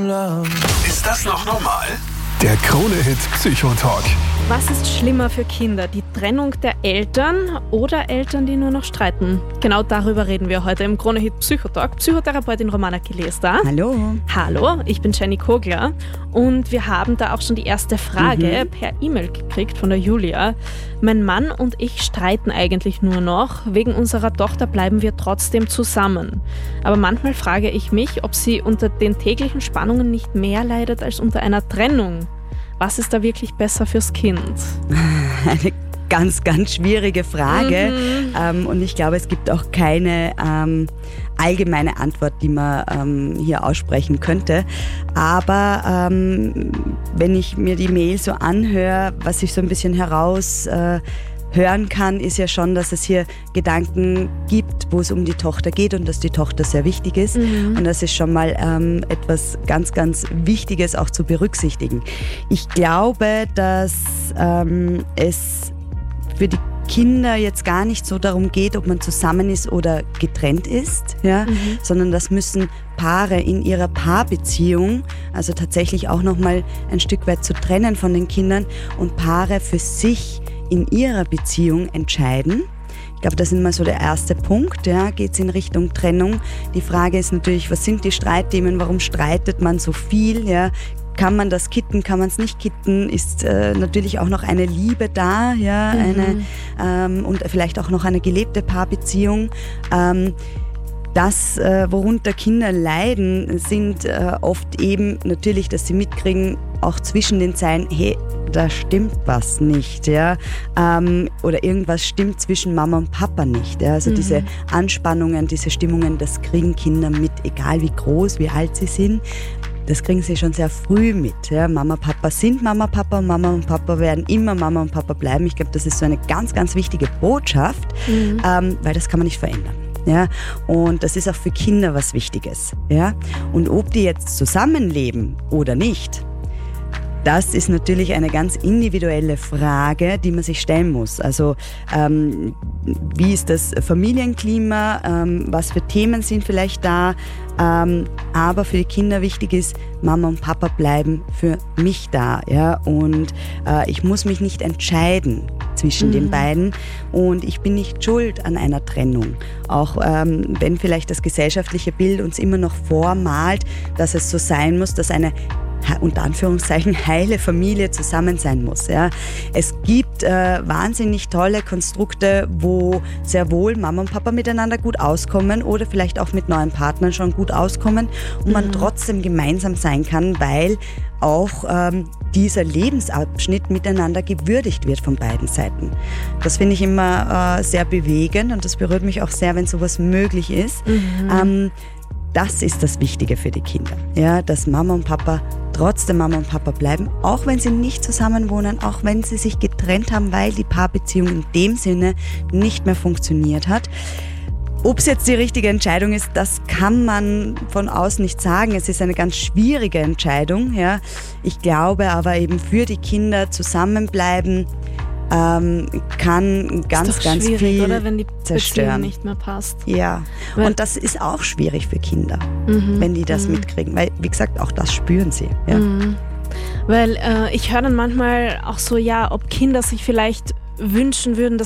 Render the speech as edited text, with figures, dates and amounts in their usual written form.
Ist das noch normal? Der Krone-Hit Psychotalk. Was ist schlimmer für Kinder? Die Trennung der Eltern oder Eltern, die nur noch streiten? Genau darüber reden wir heute im Krone-Hit Psychotalk. Psychotherapeutin Romana Kile ist da. Hallo. Hallo, ich bin Jenny Kogler und wir haben da auch schon die erste Frage per E-Mail gekriegt von der Julia. Mein Mann und ich streiten eigentlich nur noch. Wegen unserer Tochter bleiben wir trotzdem zusammen. Aber manchmal frage ich mich, ob sie unter den täglichen Spannungen nicht mehr leidet als unter einer Trennung. Was ist da wirklich besser fürs Kind? Eine ganz, ganz schwierige Frage. Und ich glaube, es gibt auch keine allgemeine Antwort, die man hier aussprechen könnte. Aber wenn ich mir die Mail so anhöre, was ich so ein bisschen hören kann, ist ja schon, dass es hier Gedanken gibt, wo es um die Tochter geht und dass die Tochter sehr wichtig ist. Und das ist schon mal etwas ganz, ganz Wichtiges auch zu berücksichtigen. Ich glaube, dass es für die Kinder jetzt gar nicht so darum geht, ob man zusammen ist oder getrennt ist, ja, sondern das müssen Paare in ihrer Paarbeziehung, also tatsächlich auch nochmal ein Stück weit zu trennen von den Kindern und Paare für sich in ihrer Beziehung entscheiden. Ich glaube, das ist mal so der erste Punkt. Ja, geht es in Richtung Trennung. Die Frage ist natürlich, was sind die Streitthemen? Warum streitet man so viel? Ja, kann man das kitten? Kann man es nicht kitten? Ist natürlich auch noch eine Liebe da? Ja, und vielleicht auch noch eine gelebte Paarbeziehung. Das, worunter Kinder leiden, sind oft eben natürlich, dass sie mitkriegen, auch zwischen den Zeilen, hey, da stimmt was nicht, ja, oder irgendwas stimmt zwischen Mama und Papa nicht, ja, also diese Anspannungen, diese Stimmungen, das kriegen Kinder mit, egal wie groß, wie alt sie sind, das kriegen sie schon sehr früh mit, ja, Mama, Papa sind Mama, Papa und Mama und Papa werden immer Mama und Papa bleiben, ich glaube, das ist so eine ganz, ganz wichtige Botschaft, weil das kann man nicht verändern. Ja, und das ist auch für Kinder was Wichtiges. Ja? Und ob die jetzt zusammenleben oder nicht, das ist natürlich eine ganz individuelle Frage, die man sich stellen muss. Also wie ist das Familienklima, was für Themen sind vielleicht da, aber für die Kinder wichtig ist, Mama und Papa bleiben für mich da. Ja? Und ich muss mich nicht entscheiden zwischen den beiden und ich bin nicht schuld an einer Trennung. Auch wenn vielleicht das gesellschaftliche Bild uns immer noch vormalt, dass es so sein muss, dass eine unter Anführungszeichen heile Familie zusammen sein muss. Ja. Es gibt wahnsinnig tolle Konstrukte, wo sehr wohl Mama und Papa miteinander gut auskommen oder vielleicht auch mit neuen Partnern schon gut auskommen und man trotzdem gemeinsam sein kann, weil auch dieser Lebensabschnitt miteinander gewürdigt wird von beiden Seiten. Das finde ich immer sehr bewegend und das berührt mich auch sehr, wenn sowas möglich ist. Das ist das Wichtige für die Kinder, ja, dass Mama und Papa trotzdem Mama und Papa bleiben, auch wenn sie nicht zusammen wohnen, auch wenn sie sich getrennt haben, weil die Paarbeziehung in dem Sinne nicht mehr funktioniert hat. Ob es jetzt die richtige Entscheidung ist, das kann man von außen nicht sagen. Es ist eine ganz schwierige Entscheidung. Ja. Ich glaube aber eben für die Kinder zusammenbleiben kann ganz, ganz viel oder? Wenn die zerstören. Beziehung nicht mehr passt. Ja, und das ist auch schwierig für Kinder, wenn die das mitkriegen. Weil, wie gesagt, auch das spüren sie. Ja. Weil ich höre dann manchmal auch so, ja, ob Kinder sich vielleicht wünschen würden,